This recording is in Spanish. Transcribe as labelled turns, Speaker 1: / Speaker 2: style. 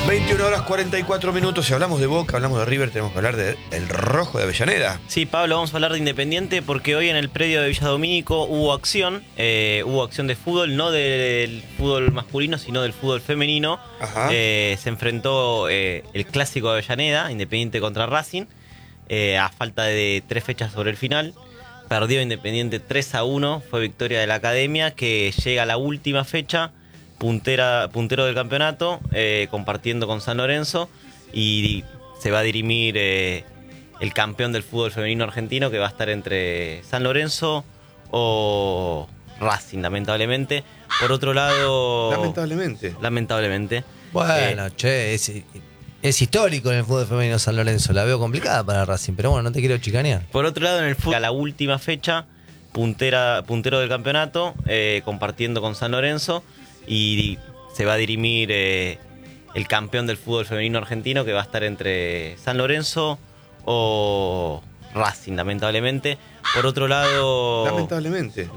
Speaker 1: 21 horas 44 minutos. Si hablamos de Boca, hablamos de River, tenemos que hablar del Rojo de Avellaneda.
Speaker 2: Sí, Pablo, vamos a hablar de Independiente porque hoy en el predio de Villa Domínico hubo acción de fútbol, no del fútbol masculino, sino del fútbol femenino. Se enfrentó el clásico de Avellaneda, Independiente contra Racing, a falta de 3 fechas sobre el final. Perdió Independiente 3-1, fue victoria de la Academia, que llega a la última fecha, puntero del campeonato, compartiendo con San Lorenzo, y se va a dirimir el campeón del fútbol femenino argentino, que va a estar entre San Lorenzo o Racing, lamentablemente. Por otro lado... Lamentablemente.
Speaker 3: Bueno, es histórico en el fútbol femenino San Lorenzo. La veo complicada para Racing, pero bueno, no te quiero chicanear.
Speaker 2: Por otro lado, en el fútbol, a la última fecha, puntero del campeonato, compartiendo con San Lorenzo, y se va a dirimir el campeón del fútbol femenino argentino, que va a estar entre San Lorenzo o Racing, lamentablemente. Por otro lado...